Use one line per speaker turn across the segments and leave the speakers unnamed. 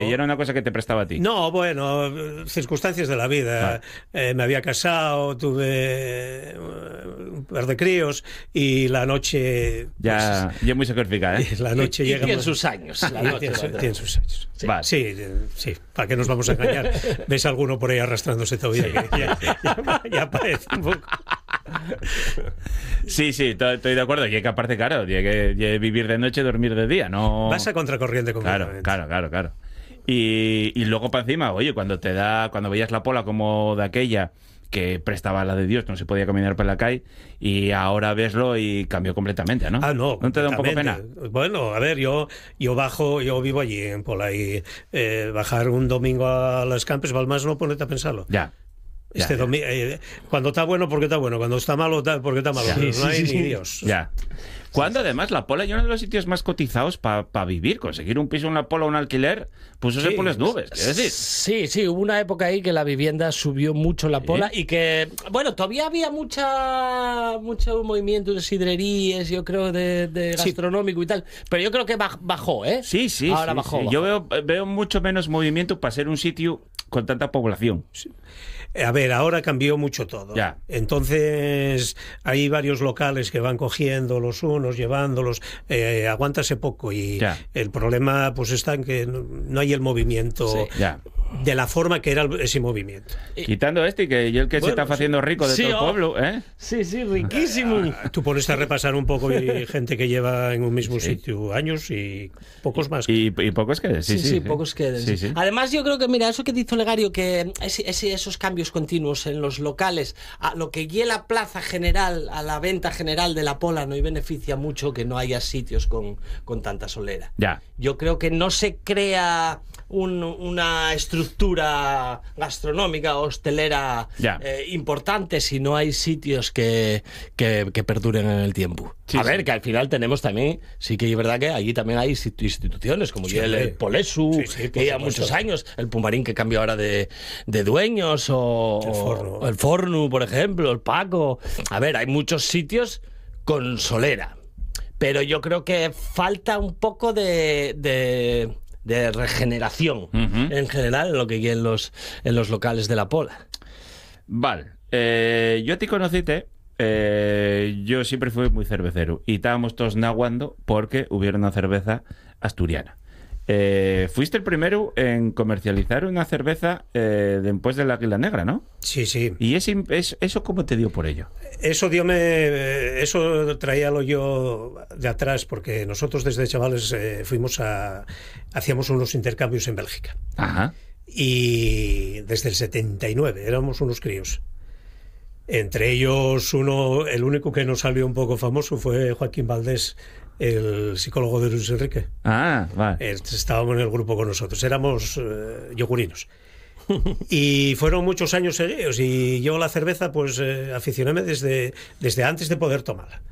Y era una cosa que te prestaba a ti.
No, bueno, circunstancias de la vida. Me había casado, tuve un par de críos y la noche...
Ya muy sacrificada, ¿eh?
La noche llega...
Tiene sus años.
Tiene sus años.
Sí.
Vale.
Sí, ¿para qué nos vamos a engañar? ¿Ves alguno por ahí arrastrándose todavía? Ya parece un poco...
Sí, estoy de acuerdo. Y es que aparte, claro, tiene que vivir de noche, dormir de día, ¿no?
Vas a contracorriente completamente.
Claro. Y luego para encima, oye, cuando veías la pola como de aquella que prestaba la de Dios, no se podía caminar por la calle, y ahora veslo y cambió completamente, ¿no?
No.
¿No te da un poco pena?
Bueno, a ver, yo vivo allí en Pola y bajar un domingo a las Campes, Balmas, no ponete a pensarlo.
Ya.
Cuando está bueno, porque está bueno. Cuando está malo, porque está malo. No hay ni Dios.
Ya. Cuando además la Pola es uno de los sitios más cotizados para vivir. Conseguir un piso en la Pola o un alquiler, pues eso se pone las nubes. ¿Qué decir?
Sí, hubo una época ahí que la vivienda subió mucho en la Pola y que, bueno, todavía había mucho movimiento de sidrerías, yo creo, de gastronómico y tal. Pero yo creo que bajó, ¿eh?
Sí.
Ahora bajó.
Yo veo mucho menos movimiento para ser un sitio con tanta población.
Sí. A ver, ahora cambió mucho todo.
Ya.
Entonces hay varios locales que van cogiendo los unos, llevándolos, aguántase poco y el problema pues está en que no hay el movimiento de la forma que era ese movimiento.
Quitando y que yo el que se está haciendo rico de todo el pueblo, ¿eh?
Sí, riquísimo.
Tú pones a repasar un poco y hay gente que lleva en un mismo sitio años y pocos más.
Y pocos queden,
pocos queden. Sí. Además yo creo que, mira, eso que dice Olegario, que esos cambios continuos en los locales, a lo que guía la plaza general, a la venta general de la Pola, no y beneficia mucho que no haya sitios con tanta solera.
Ya.
Yo creo que no se crea una estructura gastronómica o hostelera importante si no hay sitios que perduren en el tiempo. A ver, que al final tenemos también, sí que es verdad que allí también hay instituciones como el Polesu, que lleva muchos años, el Pumarín que cambió ahora de dueños, o el Fornu, por ejemplo, el Paco. A ver, hay muchos sitios con solera, pero yo creo que falta un poco de regeneración en general en lo que hay en los locales de la Pola.
Vale, yo te conociste, yo siempre fui muy cervecero y estábamos todos naguando porque hubiera una cerveza asturiana. Fuiste el primero en comercializar una cerveza después del Águila Negra, ¿no?
Sí.
¿Y eso cómo te dio por ello?
Eso traíalo yo de atrás, porque nosotros desde chavales hacíamos unos intercambios en Bélgica.
Ajá.
Y desde el 79 éramos unos críos. Entre ellos el único que nos salió un poco famoso fue Joaquín Valdés, el psicólogo de Luis Enrique.
Vale.
Estábamos en el grupo con nosotros, éramos yogurinos. Y fueron muchos años seguidos y yo la cerveza pues aficionéme desde antes de poder tomarla.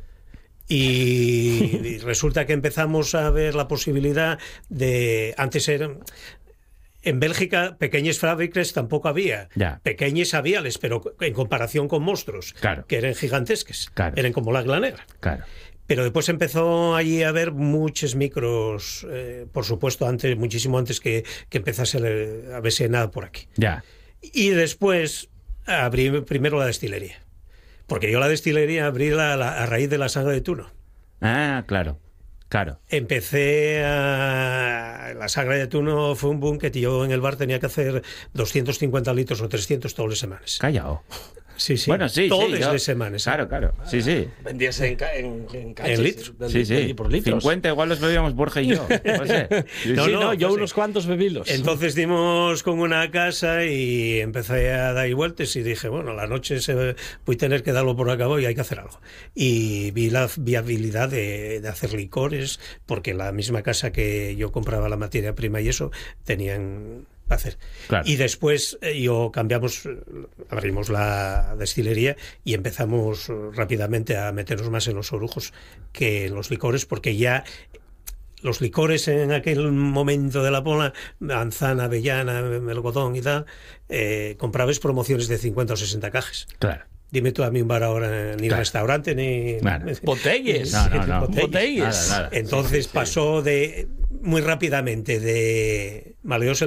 Y resulta que empezamos a ver la posibilidad de... Antes eran... En Bélgica, pequeñas fábricas tampoco había. Pequeñas habíales, pero en comparación con monstruos, que eran gigantescas. Eran como la Águila Negra. Pero después empezó allí a haber muchos micros, por supuesto, muchísimo antes que empezase a verse nada por aquí. Y después abrí primero la destilería. Porque yo la destilería abrí a raíz de la sangre de Tuno.
Claro.
Empecé la sangre de Tuno fue un boom que yo en el bar tenía que hacer 250 litros o 300 todas las semanas.
Callao.
Sí.
Bueno, sí.
Todas las semanas.
Claro. Sí.
Vendías en
en litros.
Sí.
Por litros.
50 igual los bebíamos Borja y yo. No sé.
Yo unos cuantos bebilos.
Entonces dimos con una casa y empecé a dar vueltas y dije, bueno, la noche voy a tener que darlo por acabado y hay que hacer algo. Y vi la viabilidad de hacer licores, porque la misma casa que yo compraba la materia prima y eso, tenían... hacer. Y después abrimos la destilería y empezamos rápidamente a meternos más en los orujos que en los licores, porque ya los licores en aquel momento de la Pola, manzana, avellana, melocotón y tal, comprabas promociones de 50 o 60 cajas. Dime tú a mí un bar ahora, ni restaurante, ni...
Botelles.
No.
Botelles.
Nada.
Entonces pasó muy rápidamente de maleóse